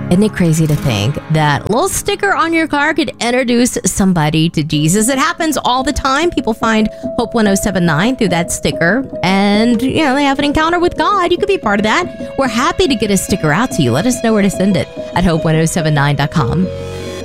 Isn't it crazy to think that a little sticker on your car could introduce somebody to Jesus? It happens all the time. People find Hope 1079 through that sticker, and they have an encounter with God. You could be part of that. We're happy to get a sticker out to you. Let us know where to send it at hope1079.com.